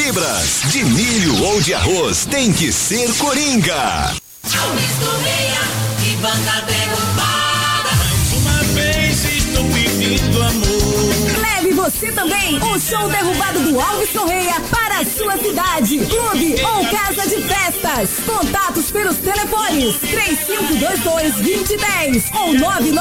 libras. De milho ou de arroz, tem que ser Coringa. Alves Correia e banda derrubada. Mais uma vez estou pedindo amor. Leve você também o show derrubado do Alves Correia para a sua cidade, clube ou casa de festas. Contatos pelos telefones 3522-2010 ou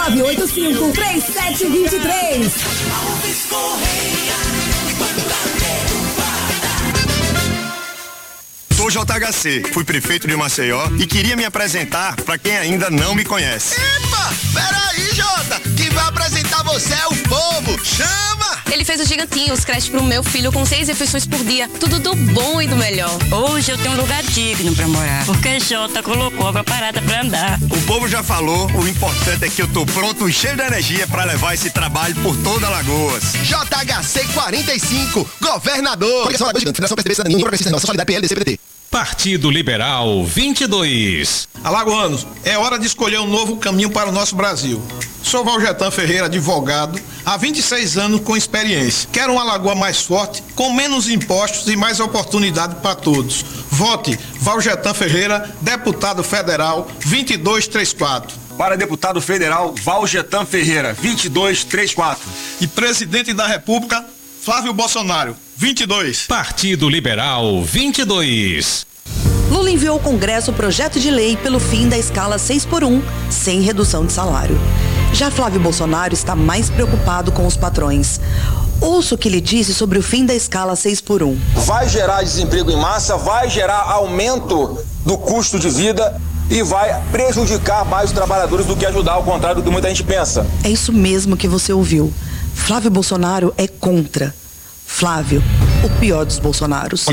9985-3723. Alves Correia, banda derrubada. Sou JHC, fui prefeito de Maceió e queria me apresentar para quem ainda não me conhece. Epa, peraí, Jota, quem vai apresentar você é o povo, chama! Ele fez o Gigantinho, os creches pro meu filho com 6 refeições por dia, tudo do bom e do melhor. Hoje eu tenho um lugar digno pra morar, porque Jota colocou água parada pra andar. O povo já falou, o importante é que eu tô pronto e cheio de energia para levar esse trabalho por toda Alagoas. JHC 45, governador. Coligação Alagoas Gigante, Federação PSDB, Cidadania, Progressista, Nossa Solidariedade, PL, DC, PDT. Partido Liberal 22. Alagoanos, é hora de escolher um novo caminho para o nosso Brasil. Sou Valjetan Ferreira, advogado, há 26 anos com experiência. Quero uma Alagoa mais forte, com menos impostos e mais oportunidade para todos. Vote Valjetan Ferreira, deputado federal 2234. Para deputado federal, Valjetan Ferreira, 2234. E presidente da República, Flávio Bolsonaro, 22. Partido Liberal 22. Lula enviou ao Congresso o projeto de lei pelo fim da escala 6x1, sem redução de salário. Já Flávio Bolsonaro está mais preocupado com os patrões. Ouça o que ele disse sobre o fim da escala 6x1. Vai gerar desemprego em massa, vai gerar aumento do custo de vida e vai prejudicar mais os trabalhadores do que ajudar, ao contrário do que muita gente pensa. É isso mesmo que você ouviu. Flávio Bolsonaro é contra. Flávio, o pior dos Bolsonaros.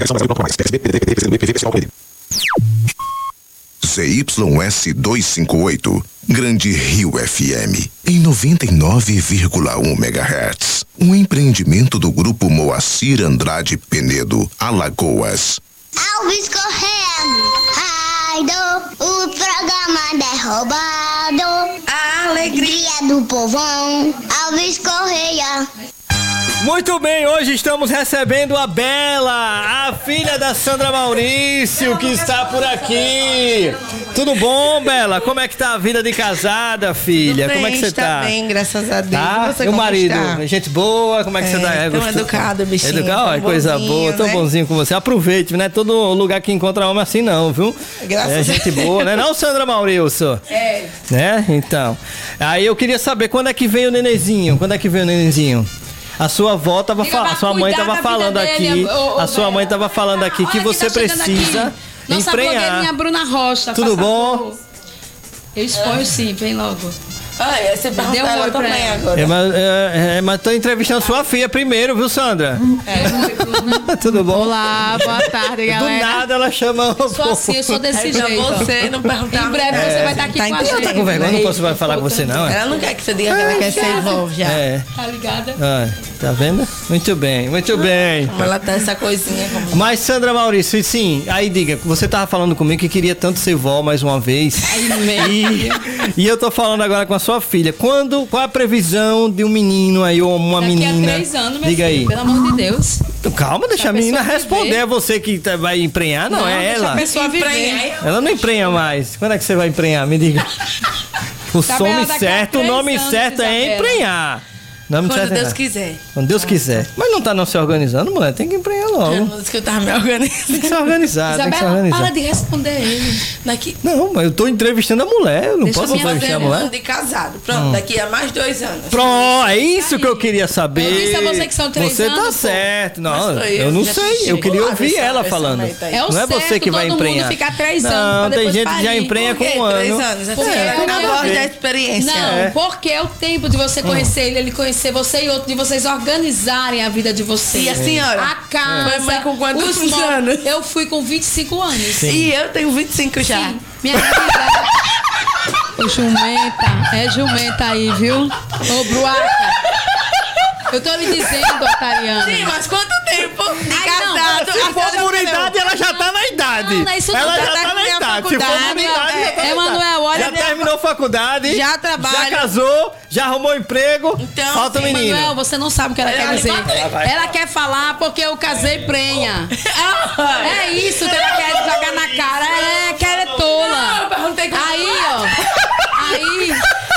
CYS 258, Grande Rio FM, em 99,1 MHz. Um empreendimento do Grupo Moacir Andrade Penedo, Alagoas. Alves Correia, Raido, o programa derrubado. A alegria do povão, Alves Correia. Muito bem, hoje estamos recebendo a Bela, a filha da Sandra Maurício, que está por aqui. Tudo bom, Bela? Como é que tá a vida de casada, filha? Tudo bem, como é que você tá? Bem, graças a Deus. Tá? Você e o marido? está? Gente boa, como é que você tá? Tão educado, bichinho. Educado, olha, coisa boa, tão né? bonzinho com você. Aproveite, não é todo lugar que encontra homem assim não, viu? Graças é gente boa, né? Não, Sandra Maurício? É. Né? Então. Aí eu queria saber quando é que veio o nenenzinho? Quando é que veio o nenenzinho? A sua avó tava falando, a sua mãe tava falando aqui, a sua mãe tava falando aqui que você precisa nossa blogueirinha Bruna Rocha. Tudo bom? Eu exponho sim, vem logo. Você deu um oi pra ela agora. Mas tô entrevistando sua filha primeiro, viu, Sandra? Tudo bom? Olá, boa tarde, galera. Do nada ela chama. Sou assim, eu sou desse jeito. Você não perguntar. Em breve você vai estar aqui com a gente. Ela tá com vergonha, não posso falar com você não. Ela não quer que você diga que ela quer ser irmão já. Tá ligada? Tá vendo? Muito bem, muito bem. Ela tem essa coisinha como... Mas Sandra Maurício, sim, aí diga, você tava falando comigo que queria tanto ser vó mais uma vez. E eu tô falando agora com a sua filha. Qual a previsão de um menino aí ou uma menina? Daqui a 3 anos, diga aí. Pelo amor de Deus. Calma, deixa a menina responder. É você que vai emprenhar? Não, é ela. Deixa a pessoa viver. Ela não emprenha mais. Quando é que você vai emprenhar? Me diga. O nome certo, o nome certo é emprenhar. Quando Deus quiser. Quando Deus quiser. Mas não tá não se organizando, mulher? Tem que empreender logo. Eu não disse que eu tava me organizando. Tem que se organizar, Isabela, tem que se organizar. para de responder ele. Daqui... Não, mas eu tô entrevistando a mulher. Eu não Deixa posso entrevistar a mulher. de casado. Pronto, daqui a mais 2 anos. Pronto, é isso que eu queria saber. Eu disse a você que são 3 você anos. Você tá certo. Não, Mas eu não sei. Eu queria ouvir ela falando. É o não é você certo, que vai todo emprenhar. mundo ficar 3 anos. Não, pra tem depois gente que já parir. emprenha com 1 ano. 3 anos. A voz da experiência. Não, porque é o tempo de você conhecer ele conhecer você e outro, de vocês organizarem a vida de vocês. E a senhora? A casa. Foi mãe com quantos anos? Eu fui com 25 anos. Sim. E eu tenho 25 já. Sim. Minha filha. É jumenta aí, viu? Ô, Bruaca. Eu tô lhe dizendo, Otariana. Sim, mas quanto tempo de casado? Se for por idade, ela já tá na idade. Não, isso ela não já tá na idade. Se for por idade, já tá na idade. Emanuel, olha. Já terminou faculdade. Já trabalho. Já casou, já arrumou emprego. Então, falta o menino. Manuel, você não sabe o que ela quer dizer. Ela quer falar porque eu casei prenha. É isso que ela quer jogar na cara. É, que ela é tola. Aí, ó. Aí.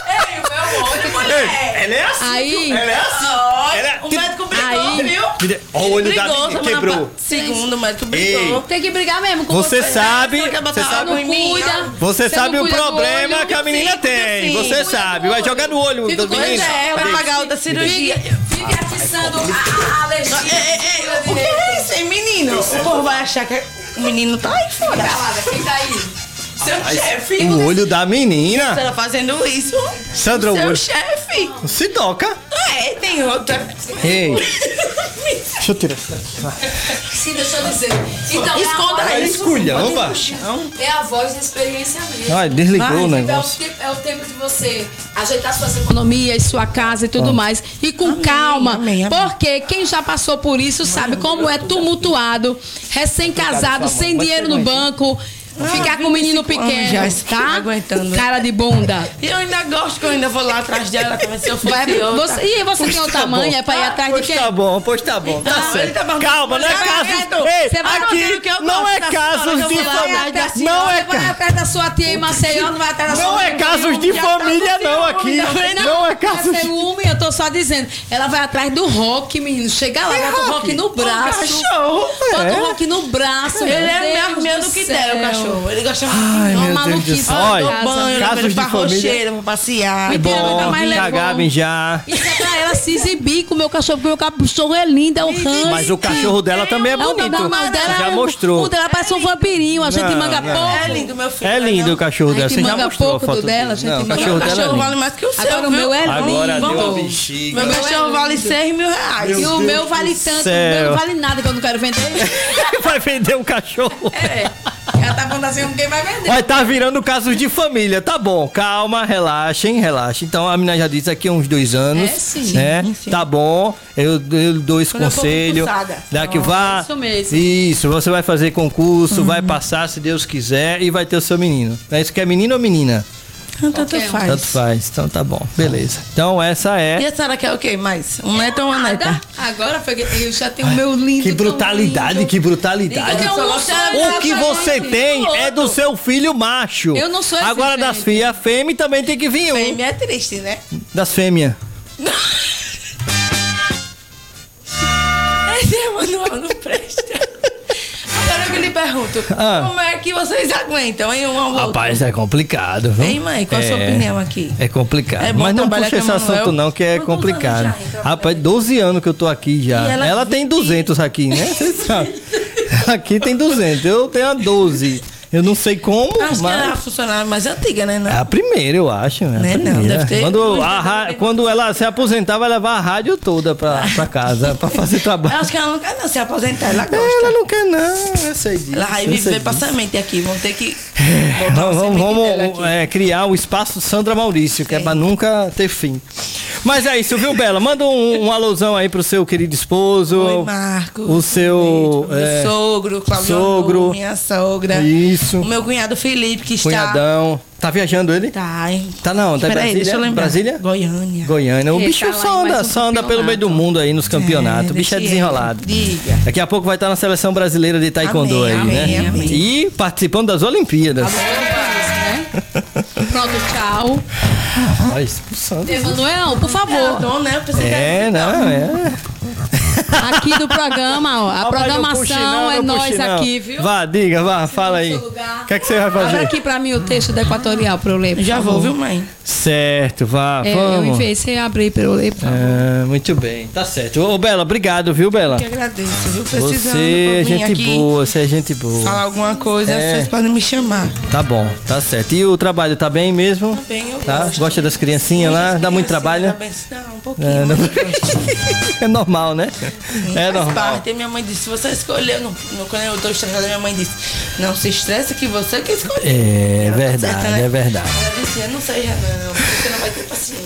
Ela é assim. Aí. Ela é assim. O médico brigou, viu? Ó, o olho da Brigou, menina quebrou. Segundo, o médico brigou. Tem que brigar mesmo com Você sabe, Você não cuida. Você sabe não o cuida do problema olho. que a menina tem. sim. Você sabe. Vai jogar no olho do Pois menino. é, vai pagar outra cirurgia. Fique atiçando a alergia. O que é isso, hein, menino? O povo vai achar que o menino tá aí fora. Quem tá aí? Seu chefe. O olho da menina. Você tá fazendo isso? Sandra, o Seu olho. chefe. Se toca. É, tem outra. Ei. Deixa eu tirar isso daqui. Sim, deixa eu dizer. Então, Esconda é isso. Esculhamba. É a voz da experiência mesmo. Ai, desligou o negócio. É o tempo de você ajeitar suas economias, sua casa e tudo mais. E com calma. amém. Porque quem já passou por isso sabe como é tumultuado, recém-casado, sem dinheiro no banco. Ficar com o menino pequeno, já tá? aguentando. Cara de bunda. E eu ainda gosto que eu ainda vou lá atrás dela pra ver se eu fosse outra. E você tem o tamanho, é pra ir atrás de Pois quem? tá bom, pois tá bom. Tá certo. ele tá bom. Calma, não é Vai, casos. Beto. Ei, Você vai aqui que eu não gosto é da casos senhora, de que eu vou lá família. atrás da Não é Vai atrás da sua tia em Maceió, não vai atrás da sua Não é mãe. casos de família, não, aqui. Não é casos Não é de. ciúme, eu tô só dizendo. Ela vai atrás do rock, menino. Chega lá, bota o rock no braço. Cachorro. Bota o rock no braço. Ele meu é Deus meio do do que céu. der, o cachorro. Ele gosta Ai, muito. meu Deus do maluquice. céu. Olha, Olha, Banho, casos leva ele de pra família. rocheira, pra passear. É bom, mas levou. cagar, mijar. Isso é pra ela se exibir com o meu cachorro, porque o meu cachorro é lindo, é um rancho. Mas o cachorro dela também é bonito. Não, mas o dela Já é mostrou. O dela parece um vampirinho, a gente Não, manga não. pouco. É lindo, meu filho. É lindo o cachorro A dela. gente Você já manga mostrou a pouco foto do dela, dele. gente Não, o manga. cachorro O dela é cachorro lindo. vale mais que o seu, Agora o viu? meu é Agora lindo. deu a bexiga. Meu cachorro vale 6 mil reais. E o meu vale tanto, o meu não vale nada que eu não quero vender. Vai vender um cachorro. É. Ela tá falando assim, quem vai vender? Olha, tá virando casos de família. Tá bom, calma, relaxem. Então a menina já disse aqui há uns 2 anos. É, sim. Né? Sim. Tá bom, eu dou esse Quando eu for conselho. concursada. Daqui vá. isso mesmo. Isso, você vai fazer concurso, vai passar, se Deus quiser, e vai ter o seu menino. É isso que é menino ou menina? Tanto Qualquer um. faz. Tanto faz. Então tá bom, beleza. Então essa E é. a senhora quer o quê mais? Um neto ou uma neta? Agora foi que eu já tenho o meu lindo. Que brutalidade, tão que brutalidade. lindo. Eu não sou O que você tem é do seu filho macho. Eu não sou esse Agora das fêmea. filhas fêmea também tem que vir um. Fêmea é triste, né? Das fêmeas. Esse Manuel não presta. Agora eu lhe pergunto, como é que vocês aguentam, hein, um ao outro? Rapaz, é complicado, viu? Hein, mãe? Qual a sua opinião aqui? É complicado. É bom Mas não trabalhar puxa com esse a assunto Manuel? não, que é Mas quantos complicado. anos já, então? Rapaz, 12 anos que eu tô aqui já. E ela Ela tem 200 aqui, né? Vocês sabem. Aqui tem 200, eu tenho a 12. Eu não sei como, Acho que mas... era a funcionária mais antiga, né? Não? É a primeira, eu acho. É a Né, não, primeira. deve ter Quando ela se aposentar, vai levar a rádio toda pra casa, pra fazer trabalho. Eu acho que ela não quer não se aposentar, ela gosta. Ela não quer não, eu sei disso. Ela vai eu sei viver pra disso. semente aqui, vão ter que... Vamos criar o espaço Sandra Maurício, que é pra nunca ter fim. Mas é isso, viu, Bela? Manda um alusão aí pro seu querido esposo. Oi, Marcos. O seu... Meu sogro, Cláudio sogro. Amor, minha sogra. Isso. O meu cunhado Felipe, que está... Cunhadão. Tá viajando ele? Tá, hein? Tá não, tá em Peraí, Brasília? deixa eu lembrar. Brasília? Goiânia. Goiânia. O Ele bicho tá lá em mais um só anda pelo meio do mundo aí nos campeonatos. O bicho é deixa desenrolado. Diga. Daqui a pouco vai estar na seleção brasileira de taekwondo Amém, aí, amém, né? amém. E participando das Olimpíadas. Pronto, tchau. Olha, expulsando. Emanuel, por favor. Não, né? Eu pensei que era Não, é. Aqui do programa, ó. A programação é nós aqui, viu? Vá, diga, vá, fala aí. O que é que você vai Abra fazer? aqui pra mim o texto da Equatorial pra eu ler, por Já favor. vou, viu, mãe? Certo, vá, Eu vamos. enviei, você abrir pra eu ler, por favor. Muito bem, tá certo. Ô, Bela, obrigado, viu, Bela? Que agradeço, viu? Precisando Você é vir gente aqui boa, você é gente boa. falar alguma coisa, É. vocês podem me chamar. Tá bom, tá certo. E o trabalho tá bem mesmo? Tá bem, eu Tá? gosto. Gosta das criancinhas lá? Dá muito trabalho? Tá bem, não, um pouquinho. É, não- mas eu gosto. É normal, né? É Faz normal. parte. Minha mãe disse, se você escolheu, quando eu tô estressada, minha mãe disse, não se estressa que você que escolheu. É Ela tá verdade, certa, né? é verdade. Ela disse, eu não sei, não, porque você não vai ter paciência.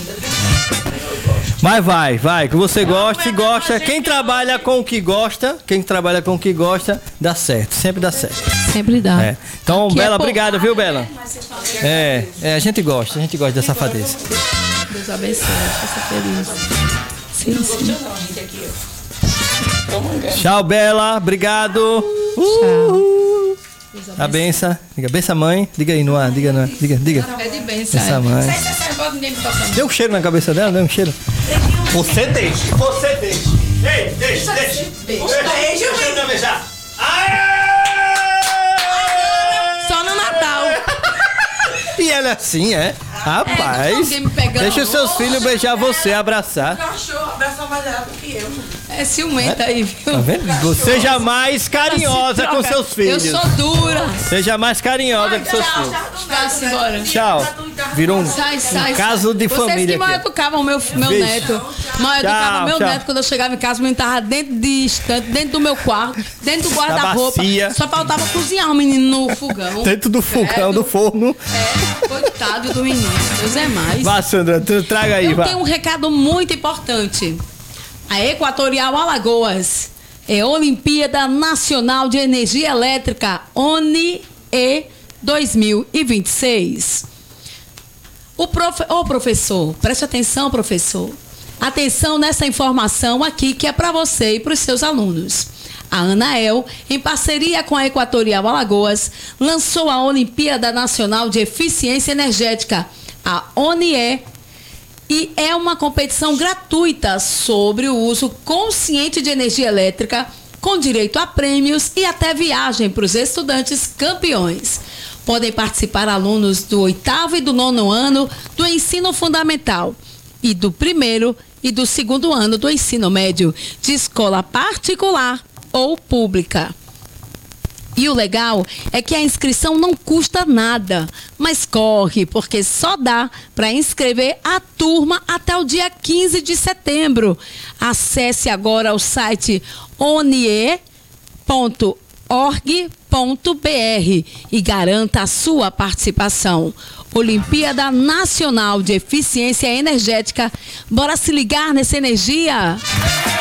Mas vai, que você gosta, se gosta. Quem trabalha com o que gosta, dá certo, sempre dá certo. Sempre dá. É. Então, Aqui é Bela, pouco. obrigado, viu, Bela? A gente gosta da safadeza. Deus abençoe, faça feliz. Sim. Tchau, Bela. Obrigado. Tchau. A benção. Diga, benção, mãe. Diga aí no ar. Diga. É de benção. Benção, mãe. Deu um cheiro na cabeça dela? Deu um cheiro? Você deixa. Ei, deixa. Deixa eu beijar. Só no Natal. E ela assim, Rapaz, deixa os seus filhos beijar você, abraçar. O cachorro abraça mais ela do que eu. É ciumenta aí, viu? Tá vendo? Seja mais carinhosa com seus filhos. Eu sou dura. Seja mais carinhosa com seus filhos. Vai-se embora. Tchau. Virou um caso de família. Vocês que mal educavam o meu neto. Mal educavam meu neto quando eu chegava em casa, o menino tava dentro de estante, dentro do meu quarto, dentro do guarda-roupa. Só faltava cozinhar o menino no fogão. Dentro do fogão, do forno. Coitado do menino. Deus é mais. Vá, Sandra, traga aí. Eu tenho um recado muito importante. A Equatorial Alagoas é Olimpíada Nacional de Energia Elétrica, ONE 2026. Professor, preste atenção, professor. Atenção nessa informação aqui que é para você e para os seus alunos. A Anael, em parceria com a Equatorial Alagoas, lançou a Olimpíada Nacional de Eficiência Energética, a ONE, e é uma competição gratuita sobre o uso consciente de energia elétrica, com direito a prêmios e até viagem para os estudantes campeões. Podem participar alunos do 8º e do 9º ano do ensino fundamental e do 1º e do 2º ano do ensino médio, de escola particular ou pública. E o legal é que a inscrição não custa nada, mas corre, porque só dá para inscrever a turma até o dia 15 de setembro. Acesse agora o site one.org.br e garanta a sua participação. Olimpíada Nacional de Eficiência Energética. Bora se ligar nessa energia?